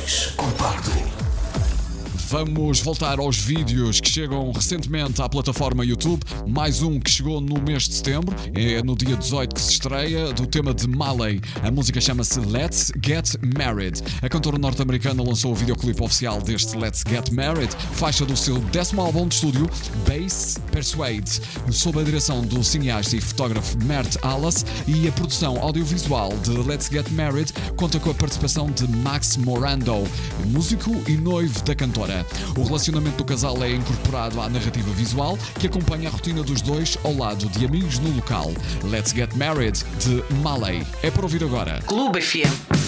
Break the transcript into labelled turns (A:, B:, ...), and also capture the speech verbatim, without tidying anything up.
A: dois, compacto.
B: Vamos voltar aos vídeos que chegam recentemente à plataforma YouTube. Mais um que chegou no mês de setembro. É no dia dezoito que se estreia, do tema de Marley. A música chama-se Let's Get Married. A cantora norte-americana lançou o videoclipe oficial deste Let's Get Married, faixa do seu décimo álbum de estúdio, Bass Persuade, sob a direção do cineasta e fotógrafo Mert Alas, e a produção audiovisual de Let's Get Married conta com a participação de Max Morando, músico e noivo da cantora. O relacionamento do casal é incorporado à narrativa visual que acompanha a rotina dos dois ao lado de amigos no local. Let's Get Married, de Marley. É para ouvir agora.
A: Clube F M.